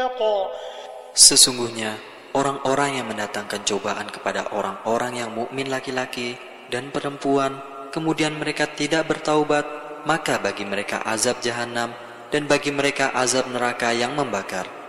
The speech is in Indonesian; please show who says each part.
Speaker 1: خلق.
Speaker 2: Sesungguhnya orang-orang yang mendatangkan cobaan kepada orang-orang yang mukmin laki-laki dan perempuan, kemudian mereka tidak bertaubat, maka bagi mereka azab jahanam dan bagi mereka azab neraka yang membakar.